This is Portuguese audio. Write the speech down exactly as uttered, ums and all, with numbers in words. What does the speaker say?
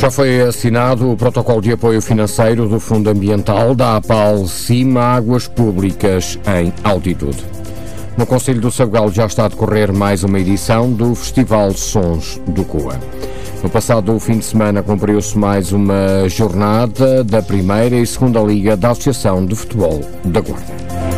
Já foi assinado o protocolo de apoio financeiro do Fundo Ambiental da APAL Cima Águas Públicas em altitude. No Concelho do Sabugal já está a decorrer mais uma edição do Festival Sons do Coa. No passado fim de semana cumpriu-se mais uma jornada da Primeira e Segunda Liga da Associação de Futebol da Guarda.